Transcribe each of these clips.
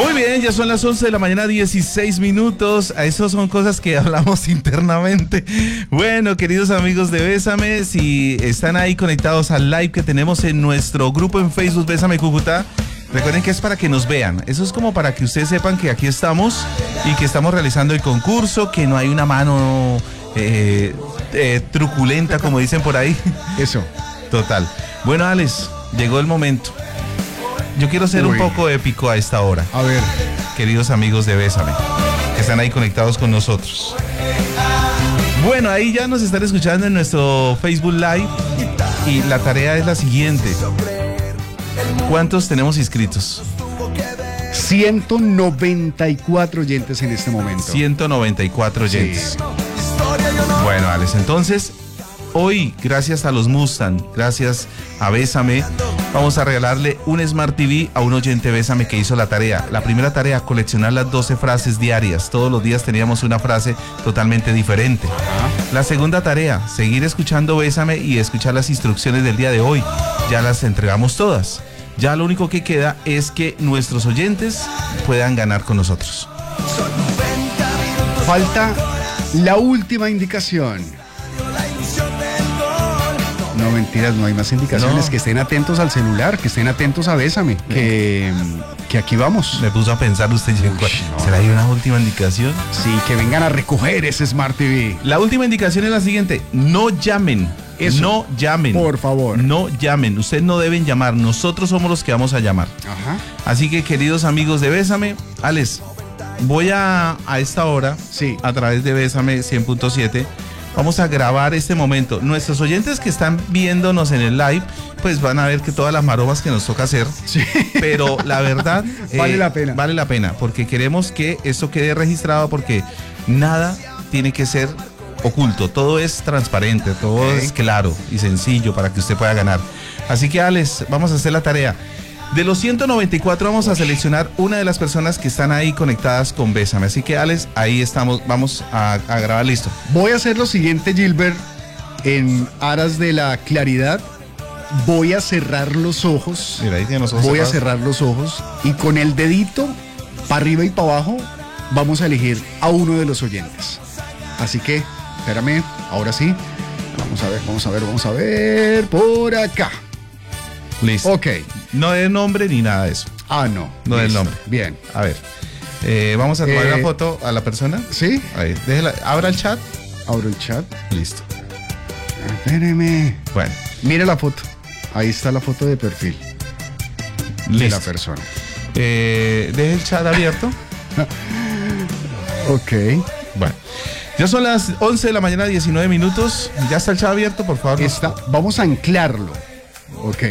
Muy bien, ya son las 11 de la mañana, 16 minutos. Eso son cosas que hablamos internamente. Bueno, queridos amigos de Bésame, si están ahí conectados al live que tenemos en nuestro grupo en Facebook, Bésame Cúcuta, recuerden que es para que nos vean. Eso es como para que ustedes sepan que aquí estamos y que estamos realizando el concurso, que no hay una mano truculenta, como dicen por ahí. Eso. Total. Bueno, Alex, llegó el momento. Yo quiero ser un poco épico a esta hora. A ver. Queridos amigos de Bésame, que están ahí conectados con nosotros. Bueno, ahí ya nos están escuchando en nuestro Facebook Live. Y la tarea es la siguiente. ¿Cuántos tenemos inscritos? 194 oyentes en este momento. 194 oyentes. Sí. Bueno, Alex, entonces, hoy, gracias a los Mustang, gracias a Bésame, vamos a regalarle un Smart TV a un oyente Bésame que hizo la tarea. La primera tarea, coleccionar las 12 frases diarias. Todos los días teníamos una frase totalmente diferente. La segunda tarea, seguir escuchando Bésame y escuchar las instrucciones del día de hoy. Ya las entregamos todas. Ya lo único que queda es que nuestros oyentes puedan ganar con nosotros. Falta la última indicación. No, mentiras, no hay más indicaciones. No. Que estén atentos al celular, que estén atentos a Bésame, que aquí vamos. Me puso a pensar usted, no. ¿será ahí una última indicación? Sí, que vengan a recoger ese Smart TV. La última indicación es la siguiente: no llamen. Eso. No llamen. Por favor. No llamen. Ustedes no deben llamar. Nosotros somos los que vamos a llamar. Ajá. Así que, queridos amigos de Bésame, Alex, voy a esta hora, Sí. a través de Bésame 100.7, vamos a grabar este momento. Nuestros oyentes que están viéndonos en el live, pues van a ver que todas las maromas que nos toca hacer. Sí. Pero la verdad Vale la pena. Vale la pena, porque queremos que esto quede registrado, porque nada tiene que ser oculto, todo es transparente, todo es claro y sencillo para que usted pueda ganar. Así que, Alex, vamos a hacer la tarea. De los 194 vamos a seleccionar una de las personas que están ahí conectadas con Bésame. Así que, Alex, ahí estamos, vamos a grabar, listo. Voy a hacer lo siguiente, Gilbert, en aras de la claridad. Voy a cerrar los ojos. Mira, ahí tiene los ojos Voy a cerrados. cerrar los ojos y con el dedito para arriba y para abajo vamos a elegir a uno de los oyentes. Así que, espérame, ahora sí. Vamos a ver por acá. Listo. Ok. No de nombre ni nada de eso. Ah, no. No del Listo. nombre. Bien. A ver, vamos a tomar la foto a la persona. ¿Sí? Ahí, déjela, abra el chat. Abro el chat. Listo. Espéreme. Bueno, Mire la foto. Ahí está la foto de perfil de listo. la persona. Deje el chat abierto. Ok. Bueno, ya son las 11 de la mañana, 19 minutos. Ya está el chat abierto, por favor. Vamos a anclarlo. Ok.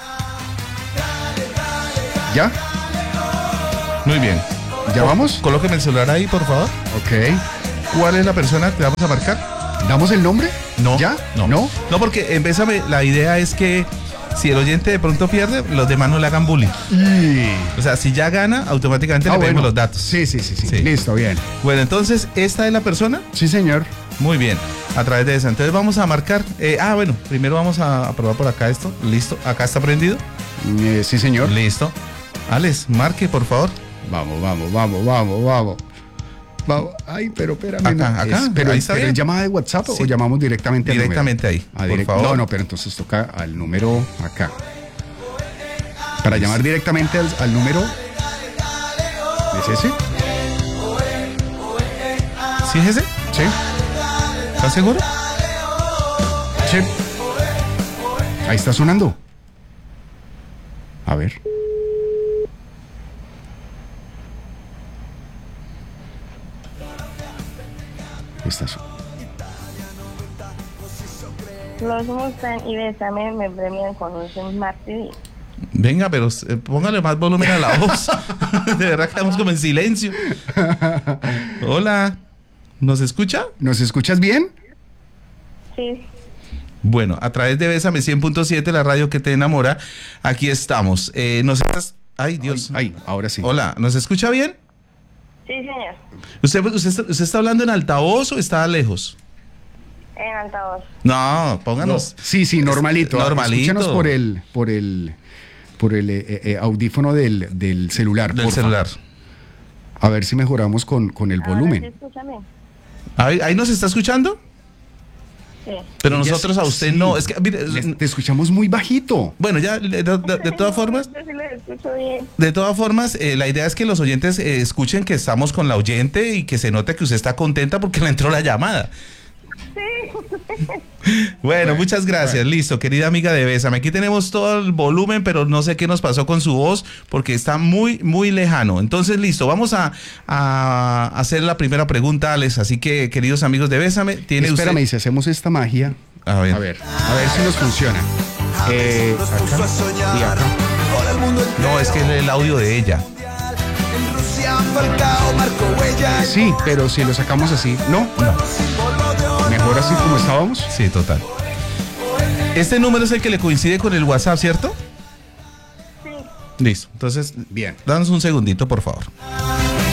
¿Ya? Muy bien. ¿Ya vamos? Colóqueme el celular ahí, por favor. Ok. ¿Cuál es la persona que vamos a marcar? ¿Damos el nombre? No. ¿Ya? No. ¿No? No, porque Bésame, la idea es que si el oyente de pronto pierde, los demás no le hagan bullying. O sea, si ya gana, automáticamente le pedimos los datos. Sí. Sí. Listo, bien. Bueno, entonces, ¿esta es la persona? Sí, señor. Muy bien, a través de esa. Entonces vamos a marcar. Bueno, primero vamos a probar por acá esto. Listo, acá está prendido. Sí, señor. Listo. Alex, marque, por favor. Vamos. Ay, pero espérame. Acá, Pero ahí está ¿es bien. llamada de WhatsApp Sí. o llamamos directamente al número? Directamente ahí, por favor. No, pero entonces toca al número acá. Para llamar directamente al número. ¿Es ese? ¿Sí es ese? Sí. ¿Estás seguro? Sí. Ahí está sonando. A ver. Los Mustang y Bésame me premian con un Smart TV. Venga, pero póngale más volumen a la voz. De verdad quedamos como en silencio. Hola, ¿nos escucha? ¿Nos escuchas bien? Sí. Bueno, a través de Bésame 100.7, la radio que te enamora, aquí estamos. ¿Nos estás? Ay, Dios. Ay, ahora sí. Hola, ¿nos escucha bien? Sí, señor. ¿Usted está hablando en altavoz o está lejos? En altavoz. No, pónganos. No. Sí, normalito. Normalito. Escúchanos por el audífono del celular. Del celular. A ver si mejoramos con el Ahora sí, volumen. escúchame. ¿Ahí nos está escuchando? Sí. Pero nosotros a usted Sí. no. Es que, mire, Te escuchamos muy bajito. bueno, ya de todas formas. Yo sí lo escucho bien. De todas formas, la idea es que los oyentes escuchen que estamos con la oyente y que se note que usted está contenta porque le entró la llamada. Bueno, muchas gracias. Listo, querida amiga de Bésame. Aquí tenemos todo el volumen, pero no sé qué nos pasó con su voz porque está muy, muy lejano. Entonces, listo, vamos a hacer la primera pregunta, Alex. Así que, queridos amigos de Bésame, tiene Espérame, y usted... si hacemos esta magia, A ver. a ver si nos funciona. Acá y acá. No, es que es el audio de ella. Sí, pero si lo sacamos así, ¿no? Mejor así como estábamos. Sí, total. Este número es el que le coincide con el WhatsApp, ¿cierto? Sí. Listo. Entonces, Bien. danos un segundito, por favor.